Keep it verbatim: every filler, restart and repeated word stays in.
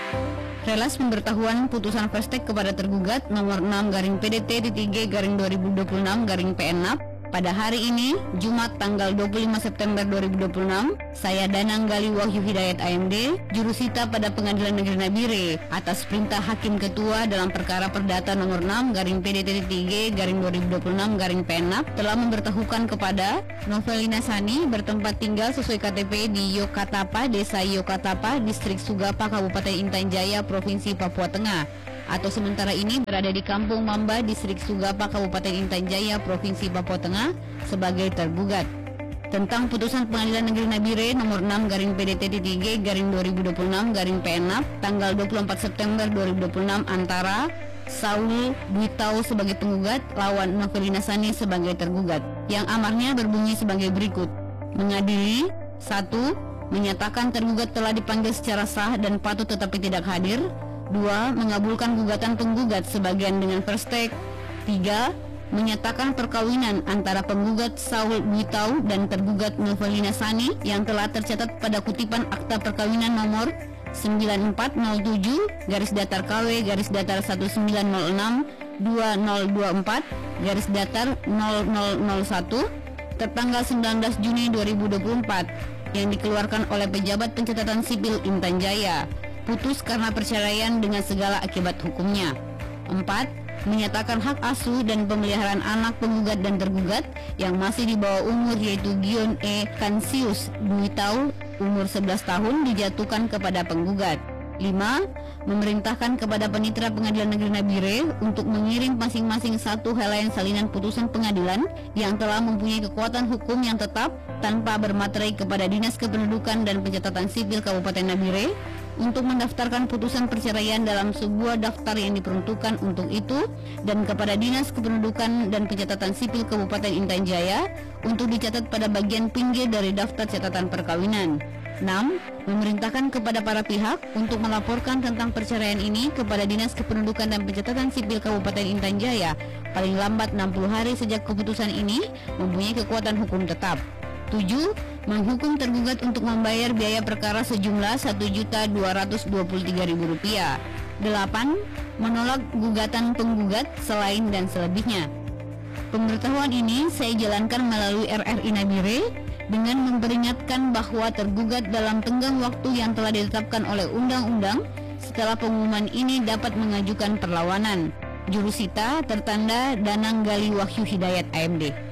Relas pemberitahuan putusan First Take kepada tergugat nomor enam garing P D T titik G garing dua ribu dua puluh enam garing P N A P pada hari ini, Jumat tanggal dua puluh lima September dua ribu dua puluh enam, saya Danang Gali Wahyu Hidayat A M D, jurusita pada Pengadilan Negeri Nabire, atas perintah Hakim Ketua dalam perkara perdata nomor enam garing P D T titik G garing dua ribu dua puluh enam garing P N A P telah memberitahukan kepada Novelina Sani bertempat tinggal sesuai K T P di Yokatapa, Desa Yokatapa, Distrik Sugapa, Kabupaten Intan Jaya, Provinsi Papua Tengah, atau sementara ini berada di Kampung Mamba, Distrik Sugapa, Kabupaten Intan Jaya, Provinsi Papua Tengah sebagai tergugat. Tentang putusan Pengadilan Negeri Nabire nomor enam garing P D T titik G garing dua ribu dua puluh enam garing P N A P tanggal dua puluh empat September dua ribu dua puluh enam antara Saul Buitau sebagai penggugat lawan Novelina Sani sebagai tergugat, yang amarnya berbunyi sebagai berikut. Mengadili satu. Menyatakan tergugat telah dipanggil secara sah dan patut tetapi tidak hadir. Dua. Mengabulkan gugatan penggugat sebagian dengan First Take. Tiga. Menyatakan perkawinan antara penggugat Saul Buitau dan tergugat Novelina Sani yang telah tercatat pada kutipan akta perkawinan nomor sembilan empat nol tujuh garis datar K W garis datar satu sembilan nol enam dua nol dua empat garis datar nol nol nol satu tertanggal sembilan belas Juni dua ribu dua puluh empat yang dikeluarkan oleh pejabat pencatatan sipil Intan Jaya. Putus karena perceraian dengan segala akibat hukumnya. Empat. Menyatakan hak asuh dan pemeliharaan anak penggugat dan tergugat yang masih di bawah umur yaitu Gion E. Kansius Buitau umur sebelas tahun dijatuhkan kepada penggugat. Lima. Memerintahkan kepada Panitera Pengadilan Negeri Nabire untuk mengirim masing-masing satu helaian salinan putusan pengadilan yang telah mempunyai kekuatan hukum yang tetap tanpa bermaterai kepada Dinas Kependudukan dan Pencatatan Sipil Kabupaten Nabire untuk mendaftarkan putusan perceraian dalam sebuah daftar yang diperuntukkan untuk itu dan kepada Dinas Kependudukan dan Pencatatan Sipil Kabupaten Intan Jaya untuk dicatat pada bagian pinggir dari daftar catatan perkawinan. Enam. Memerintahkan kepada para pihak untuk melaporkan tentang perceraian ini kepada Dinas Kependudukan dan Pencatatan Sipil Kabupaten Intan Jaya paling lambat enam puluh hari sejak keputusan ini mempunyai kekuatan hukum tetap. Tujuh. Menghukum tergugat untuk membayar biaya perkara sejumlah satu juta dua ratus dua puluh tiga ribu rupiah. Delapan. Menolak gugatan penggugat selain dan selebihnya. Pemberitahuan ini saya jalankan melalui R R I Nabire dengan memperingatkan bahwa tergugat dalam tenggang waktu yang telah ditetapkan oleh undang-undang setelah pengumuman ini dapat mengajukan perlawanan. Jurusita tertanda Danang Gali Wahyu Hidayat A M D.